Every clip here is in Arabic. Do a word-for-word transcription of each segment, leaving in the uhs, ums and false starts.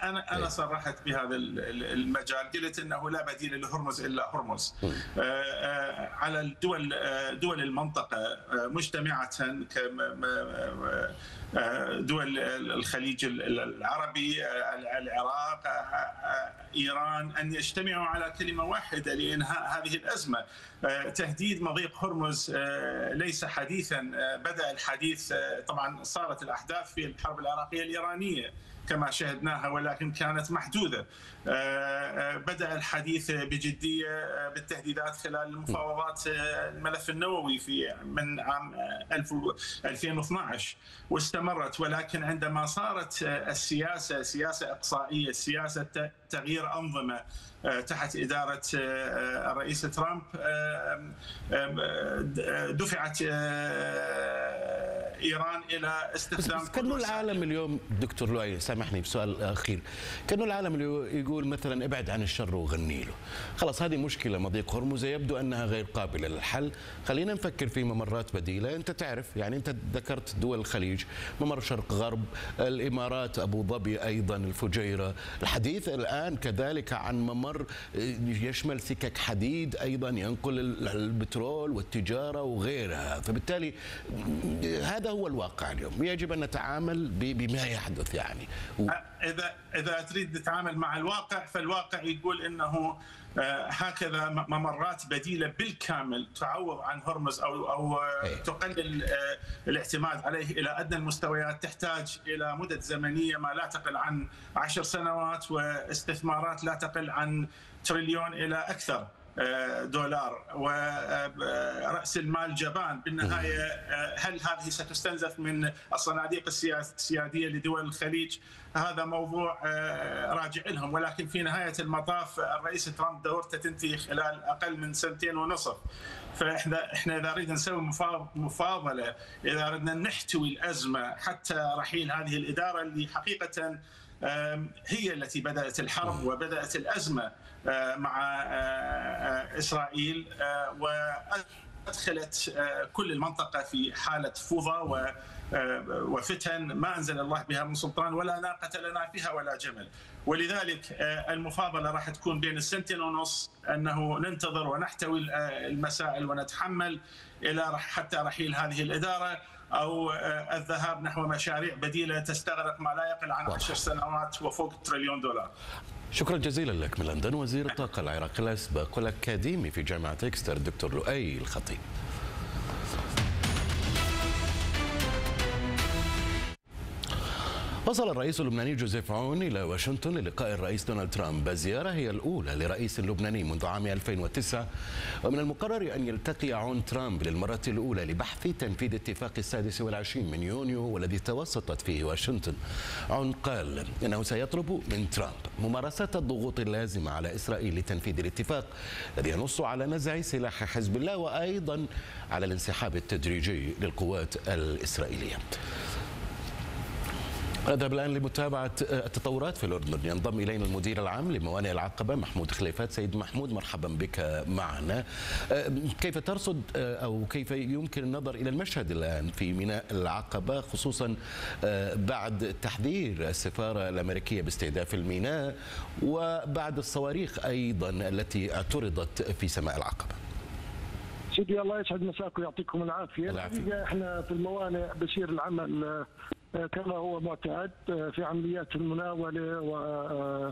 انا انا صرحت بهذا المجال، قلت انه لا بديل لهرمز الا هرمز. على الدول دول المنطقه مجتمعه دول الخليج العربي، العراق، ايران، ان يجتمعوا على كلمه واحده لانهاء هذه الازمه. تهديد مضيق هرمز ليس حديثا، بدا الحديث، طبعا صارت الاحداث في الحرب العراقيه الايرانيه كما شاهدناها ولكن كانت محدودة. بدأ الحديث بجدية بالتهديدات خلال المفاوضات الملف النووي في من عام ألفين واثنعش واستمرت، ولكن عندما صارت السياسة سياسة إقصائية، سياسة تغيير أنظمة تحت إدارة الرئيس ترامب، دفعت إيران إلى استخدام. بس كأنه العالم اليوم دكتور لؤي، سامحني بسؤال أخير، كأنه العالم يقول مثلا ابعد عن الشر وغني له، خلاص هذه مشكلة مضيق هرمز يبدو أنها غير قابلة للحل، خلينا نفكر في ممرات بديلة. أنت تعرف يعني أنت ذكرت دول الخليج، ممر شرق غرب، الإمارات، أبو ظبي أيضا، الفجيرة، الحديث الآن كذلك عن ممر يشمل سكك حديد أيضا ينقل البترول والتجارة وغيرها، فبالتالي هذا هو الواقع اليوم، يجب أن نتعامل بما يحدث. يعني إذا إذا تريد تتعامل مع الواقع، فالواقع يقول أنه هكذا ممرات بديلة بالكامل تعوض عن هرمز أو أو تقلل الاعتماد عليه إلى أدنى المستويات، تحتاج إلى مدة زمنية ما لا تقل عن عشر سنوات واستثمارات لا تقل عن تريليون إلى أكثر دولار، ورأس المال جبان. بالنهاية هل هذه ستستنزف من الصناديق السيادية لدول الخليج؟ هذا موضوع راجع لهم، ولكن في نهاية المطاف الرئيس ترامب دورته تنتهي خلال أقل من سنتين ونصف، فإحنا إحنا إذا أردنا نسوي مفاضلة، إذا أردنا نحتوي الأزمة حتى رحيل هذه الإدارة اللي حقيقة هي التي بدأت الحرب وبدأت الأزمة مع إسرائيل وأدخلت كل المنطقة في حالة فوضى وفتن ما أنزل الله بها من سلطان ولا ناقة لنا فيها ولا جمل. ولذلك المفاضلة راح تكون بين السنتين ونص، أنه ننتظر ونحتوي المسائل ونتحمل إلى حتى رحيل هذه الإدارة، أو الذهاب نحو مشاريع بديلة تستغرق ما لا يقل عن عشر سنوات وفوق تريليون دولار. شكرا جزيلا لك من لندن، وزير الطاقة العراقي الأسبق والأكاديمي في جامعة إكستر الدكتور لؤي الخطيب. وصل الرئيس اللبناني جوزيف عون إلى واشنطن للقاء الرئيس دونالد ترامب، الزيارة هي الأولى لرئيس لبناني منذ عام ألفين وتسعة، ومن المقرر أن يلتقي عون ترامب للمرة الأولى لبحث تنفيذ اتفاق السادس والعشرين من يونيو والذي توسطت فيه واشنطن. عون قال إنه سيطلب من ترامب ممارسة الضغوط اللازمة على إسرائيل لتنفيذ الاتفاق الذي ينص على نزع سلاح حزب الله وأيضا على الانسحاب التدريجي للقوات الإسرائيلية. نذهب الآن لمتابعة التطورات في الأردن. ينضم إلينا المدير العام لموانئ العقبة محمود خليفات. سيد محمود، مرحبا بك معنا. كيف ترصد أو كيف يمكن النظر إلى المشهد الآن في ميناء العقبة، خصوصا بعد تحذير السفارة الأمريكية باستهداف الميناء وبعد الصواريخ أيضا التي اعترضت في سماء العقبة؟ سيدي الله يسعد مساك ويعطيكم العافية. الحقيقة احنا في الموانئ بصير العمل كما هو معتاد في عمليات المناولة و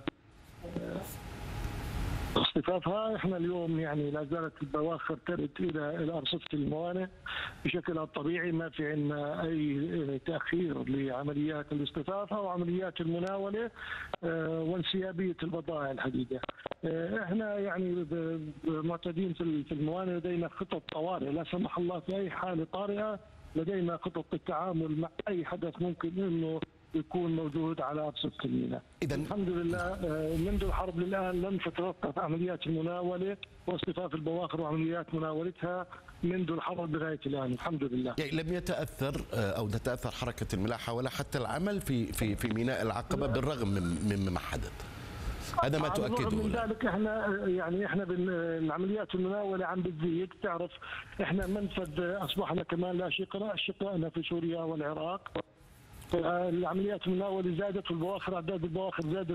اصطفافها. احنا اليوم يعني لا زالت البواخر ترد الى ارصفه الموانئ بشكلها الطبيعي، ما في عندنا اي تاخير لعمليات الاصطفاف او عمليات المناوله وانسيابيه البضائع. الحقيقه احنا يعني معتادين في الموانئ، لدينا خطط طوارئ لا سمح الله في اي حاله طارئه، لدينا خطط التعامل مع اي حدث ممكن انه يكون موجود على أرصفة الميناء. إذا الحمد لله منذ الحرب للآن لم تتوقف عمليات المناولة واصطفاف البواخر وعمليات مناولتها منذ الحرب لغاية الآن الحمد لله. يعني لم يتأثر أو تتأثر حركة الملاحة ولا حتى العمل في في في ميناء العقبة بالرغم من مما حدث. هذا ما تؤكده. من ذلك احنا يعني احنا بالعمليات المناوله عم بتزيد، تعرف احنا منفذ اصبحنا كمان لاشقاء اشقائنا في سوريا والعراق. العمليات المناوله زادت والبواخر اعداد البواخر زادت